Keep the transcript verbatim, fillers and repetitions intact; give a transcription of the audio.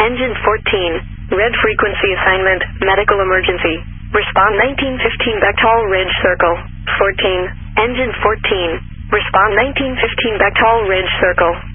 Engine fourteen. Red frequency assignment. Medical emergency. Respond nineteen fifteen Bechtel Ridge Circle. fourteen. Engine fourteen. Respond nineteen fifteen Bechtel Ridge Circle.